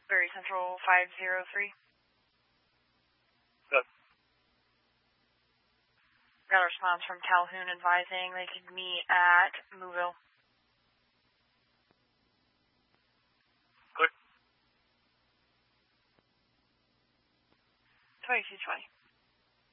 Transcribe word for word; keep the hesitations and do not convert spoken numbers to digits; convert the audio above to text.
Berry Central five zero three. Good. Got a response from Calhoun advising they could meet at Mooville. Good. twenty-two twenty.